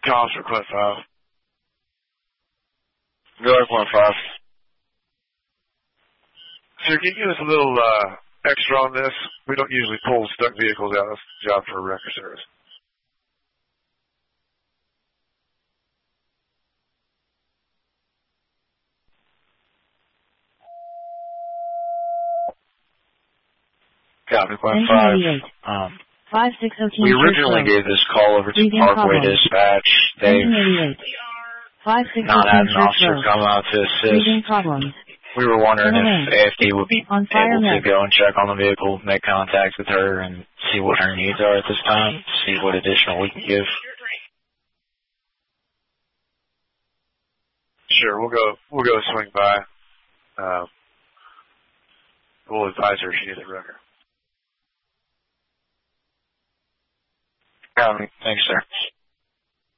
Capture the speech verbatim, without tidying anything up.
Calls for Clint five. Go ahead, Clint five. Sir, can you give us a little uh, extra on this? We don't usually pull stuck vehicles out of the job for a wrecker service. Copy, Clint five. Um, five six zero we originally gave this call over to Parkway Dispatch. They've not had an officer come out to assist. We were wondering if A F D would be able to go and check on the vehicle, make contact with her, and see what her needs are at this time, see what additional we can give. Sure, we'll go. We'll go swing by. Uh, we'll advise her if she needs a wrecker. Um, thanks, sir.